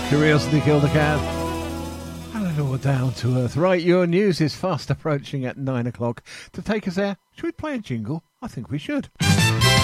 Curiosity killed the cat. And it's all down to earth. Right, your news is fast approaching at 9 o'clock. To take us there, should we play a jingle? I think we should.